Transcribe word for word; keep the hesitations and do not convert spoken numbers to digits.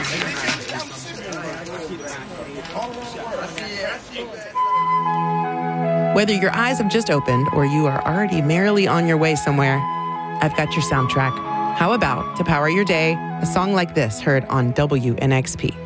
Whether your eyes have just opened or you are already merrily on your way somewhere, I've got your soundtrack. How about, to power your day, a song like this heard on W N X P.